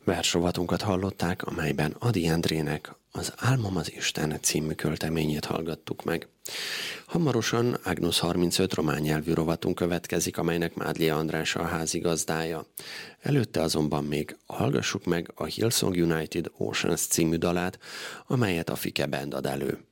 Versrovatunkat hallották, amelyben Ady Endrének az Álmom az Isten című költeményét hallgattuk meg. Hamarosan Agnus 35 román nyelvű rovatunk következik, amelynek Mádlia András a házigazdája. Előtte azonban még hallgassuk meg a Hillsong United Oceans című dalát, amelyet a Fike Band ad elő.